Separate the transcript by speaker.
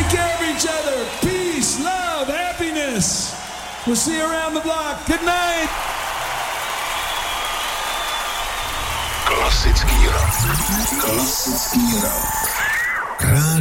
Speaker 1: Take care of each other. Peace, love, happiness. We'll see you around the block. Good night.
Speaker 2: Klasický rok.